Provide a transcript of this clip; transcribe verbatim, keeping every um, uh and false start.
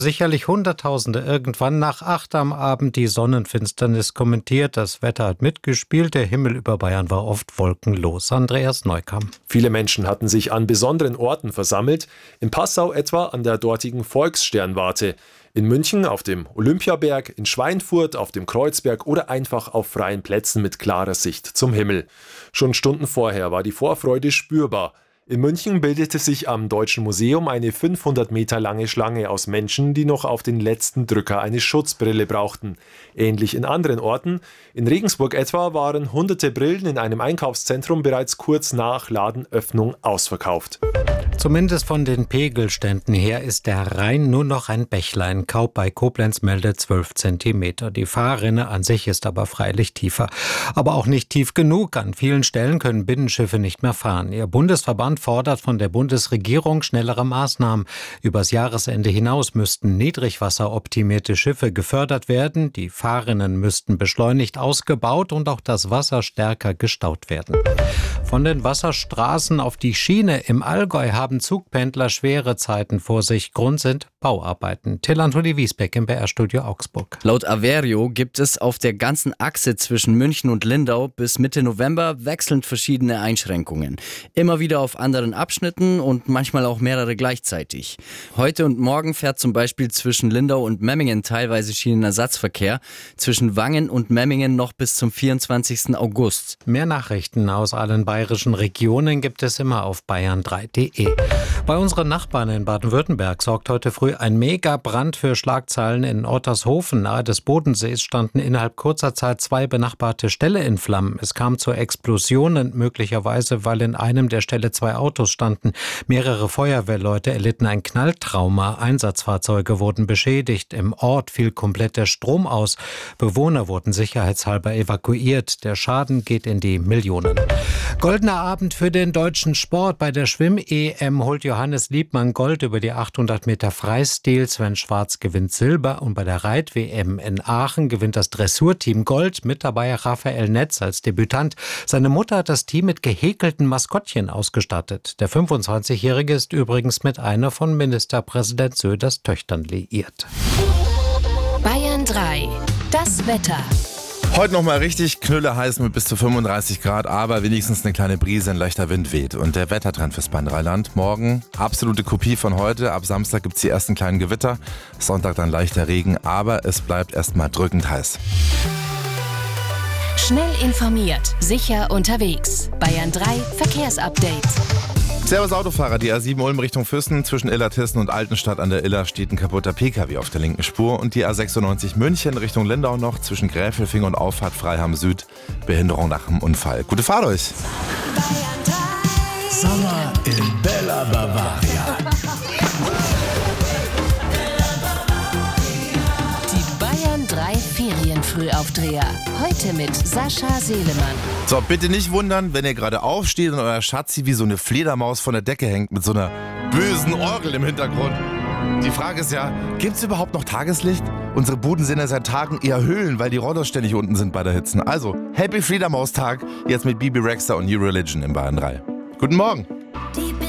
Sicherlich Hunderttausende irgendwann nach acht am Abend die Sonnenfinsternis kommentiert. Das Wetter hat mitgespielt. Der Himmel über Bayern war oft wolkenlos. Andreas Neukamp. Viele Menschen hatten sich an besonderen Orten versammelt. In Passau etwa an der dortigen Volkssternwarte. In München auf dem Olympiaberg, in Schweinfurt auf dem Kreuzberg oder einfach auf freien Plätzen mit klarer Sicht zum Himmel. Schon Stunden vorher war die Vorfreude spürbar. In München bildete sich am Deutschen Museum eine fünfhundert Meter lange Schlange aus Menschen, die noch auf den letzten Drücker eine Schutzbrille brauchten. Ähnlich in anderen Orten. In Regensburg etwa waren hunderte Brillen in einem Einkaufszentrum bereits kurz nach Ladenöffnung ausverkauft. Zumindest von den Pegelständen her ist der Rhein nur noch ein Bächlein. Kaub bei Koblenz meldet zwölf Zentimeter. Die Fahrrinne an sich ist aber freilich tiefer. Aber auch nicht tief genug. An vielen Stellen können Binnenschiffe nicht mehr fahren. Ihr Bundesverband fordert von der Bundesregierung schnellere Maßnahmen. Übers Jahresende hinaus müssten niedrigwasseroptimierte Schiffe gefördert werden. Die Fahrrinnen müssten beschleunigt ausgebaut und auch das Wasser stärker gestaut werden. Von den Wasserstraßen auf die Schiene im Allgäu haben Zugpendler schwere Zeiten vor sich. Grund sind Bauarbeiten. Till Anthony Wiesbeck im B R-Studio Augsburg. Laut Averio gibt es auf der ganzen Achse zwischen München und Lindau bis Mitte November wechselnd verschiedene Einschränkungen. Immer wieder auf anderen Abschnitten und manchmal auch mehrere gleichzeitig. Heute und morgen fährt zum Beispiel zwischen Lindau und Memmingen teilweise Schienenersatzverkehr. Zwischen Wangen und Memmingen noch bis zum vierundzwanzigsten August. Mehr Nachrichten aus allen bayerischen Regionen gibt es immer auf bayern drei punkt de. Bei unseren Nachbarn in Baden-Württemberg sorgt heute früh ein Megabrand für Schlagzeilen. In Ottershofen nahe des Bodensees standen innerhalb kurzer Zeit zwei benachbarte Ställe in Flammen. Es kam zur Explosion, möglicherweise weil in einem der Ställe zwei Autos standen. Mehrere Feuerwehrleute erlitten ein Knalltrauma. Einsatzfahrzeuge wurden beschädigt. Im Ort fiel komplett der Strom aus. Bewohner wurden sicherheitshalber evakuiert. Der Schaden geht in die Millionen. Goldener Abend für den deutschen Sport. Bei der Schwimm-E M holt Johannes Liebmann Gold über die achthundert Meter Freistil. Sven Schwarz gewinnt Silber. Und bei der Reit-W M in Aachen gewinnt das Dressurteam Gold. Mit dabei Raphael Netz als Debütant. Seine Mutter hat das Team mit gehäkelten Maskottchen ausgestattet. Der fünfundzwanzigjährige ist übrigens mit einer von Ministerpräsident Söders Töchtern liiert. Bayern drei. Das Wetter. Heute noch mal richtig knülleheiß mit bis zu fünfunddreißig Grad, aber wenigstens eine kleine Brise, ein leichter Wind weht. Und der Wettertrend fürs Bahn-Dreiland. Morgen absolute Kopie von heute. Ab Samstag gibt es die ersten kleinen Gewitter. Sonntag dann leichter Regen, aber es bleibt erstmal drückend heiß. Schnell informiert, sicher unterwegs. Bayern drei Verkehrsupdate. Servus Autofahrer, die A sieben Ulm Richtung Füssen. Zwischen Illertissen und Altenstadt an der Iller steht ein kaputter Pkw auf der linken Spur. Und die A sechsundneunzig München Richtung Lindau noch zwischen Gräfelfing und Auffahrt Freiham Süd. Behinderung nach dem Unfall. Gute Fahrt euch! Sommer in Bella Bavaria. Die Bayern drei Ferienfrühaufdreher. Heute mit Sascha Selemann. So, bitte nicht wundern, wenn ihr gerade aufsteht und euer Schatzi wie so eine Fledermaus von der Decke hängt mit so einer bösen Orgel im Hintergrund. Die Frage ist ja, gibt's überhaupt noch Tageslicht? Unsere Buden sind ja seit Tagen eher Höhlen, weil die Rollos ständig unten sind bei der Hitze. Also, Happy Fledermaustag, jetzt mit Bibi Rexha und New Religion in Bayern drei. Guten Morgen. Die